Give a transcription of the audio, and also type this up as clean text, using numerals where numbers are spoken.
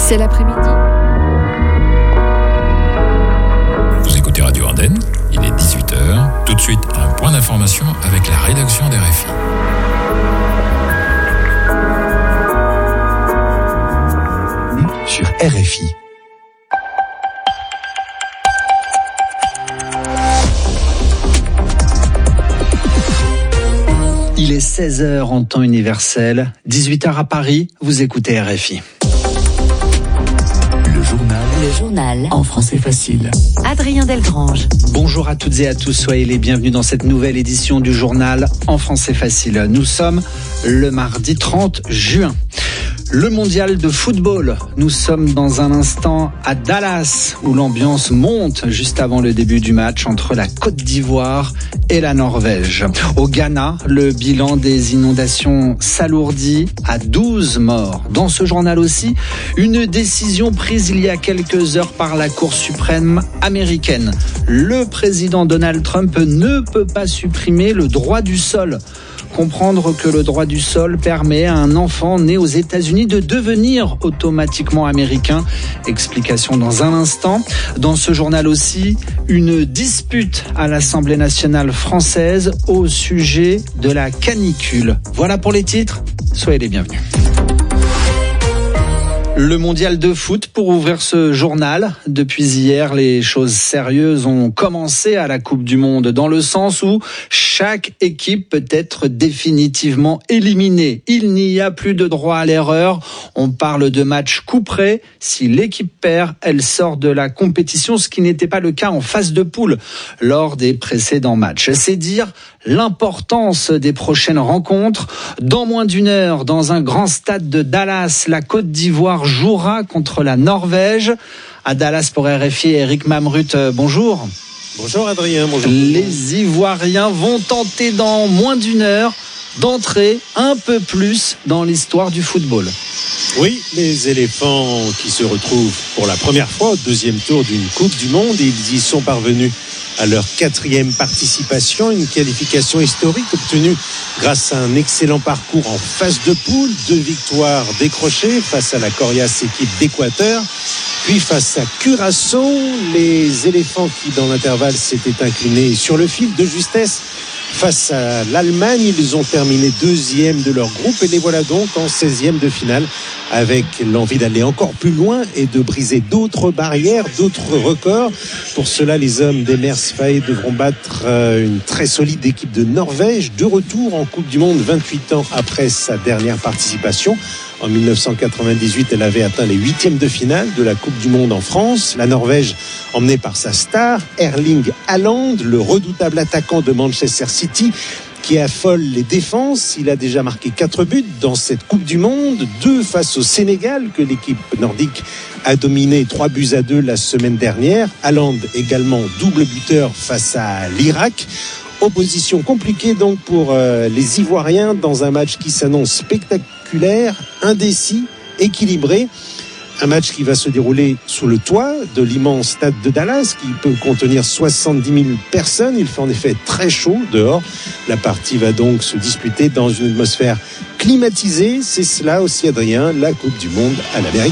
C'est l'après-midi. Vous écoutez Radio Ardennes, il est 18h. Tout de suite, un point d'information avec la rédaction d'RFI. Sur RFI. Il est 16h en temps universel, 18h à Paris, vous écoutez RFI. Le journal en français facile. Adrien Delgrange. Bonjour à toutes et à tous, soyez les bienvenus dans cette nouvelle édition du journal en français facile. Nous sommes le mardi 30 juin. Le mondial de football, nous sommes dans un instant à Dallas où l'ambiance monte juste avant le début du match entre la Côte d'Ivoire et la Norvège. Au Ghana, le bilan des inondations s'alourdit à 12 morts. Dans ce journal aussi, une décision prise il y a quelques heures par la Cour suprême américaine. Le président Donald Trump ne peut pas supprimer le droit du sol. Comprendre que le droit du sol permet à un enfant né aux États-Unis de devenir automatiquement américain. Explication dans un instant. Dans ce journal aussi, une dispute à l'Assemblée nationale française au sujet de la canicule. Voilà pour les titres. Soyez les bienvenus. Le mondial de foot pour ouvrir ce journal. Depuis hier, les choses sérieuses ont commencé à la Coupe du Monde dans le sens où chaque équipe peut être définitivement éliminée. Il n'y a plus de droit à l'erreur. On parle de match coup près. Si l'équipe perd, elle sort de la compétition, ce qui n'était pas le cas en phase de poule lors des précédents matchs. C'est dire l'importance des prochaines rencontres. Dans moins d'une heure, dans un grand stade de Dallas, la Côte d'Ivoire jouera contre la Norvège. À Dallas pour RFI, Eric Mamrut, bonjour. Bonjour Adrien, bonjour. Les Ivoiriens vont tenter dans moins d'une heure d'entrer un peu plus dans l'histoire du football. Oui, les éléphants qui se retrouvent pour la première fois au deuxième tour d'une Coupe du Monde, ils y sont parvenus à leur 4e participation, une qualification historique obtenue grâce à un excellent parcours en phase de poule, 2 victoires décrochées face à la coriace équipe d'Équateur, puis face à Curaçao, les éléphants qui dans l'intervalle s'étaient inclinés sur le fil de justesse face à l'Allemagne. Ils ont terminé 2e de leur groupe et les voilà donc en 16e de finale avec l'envie d'aller encore plus loin et de briser d'autres barrières, d'autres records. Pour cela, les hommes d'Emers Faé devront battre une très solide équipe de Norvège, de retour en Coupe du Monde 28 ans après sa dernière participation. En 1998, elle avait atteint les 8e de finale de la Coupe du Monde en France. La Norvège, emmenée par sa star, Erling Haaland, le redoutable attaquant de Manchester City, qui affole les défenses. Il a déjà marqué 4 buts dans cette Coupe du Monde, 2 face au Sénégal, que l'équipe nordique a dominé 3-2 la semaine dernière. Haaland également double buteur face à l'Irak. Opposition compliquée donc pour les Ivoiriens dans un match qui s'annonce spectaculaire, indécis, équilibré. Un match qui va se dérouler sous le toit de l'immense stade de Dallas qui peut contenir 70 000 personnes. Il fait en effet très chaud dehors. La partie va donc se disputer dans une atmosphère climatisée. C'est cela aussi, Adrien, la Coupe du Monde à l'américaine.